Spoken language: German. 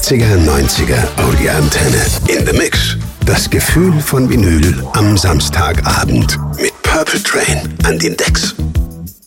80er, 90er Audio-Antenne. In the Mix. Das Gefühl von Vinyl am Samstagabend. Mit Purple Train an den Decks.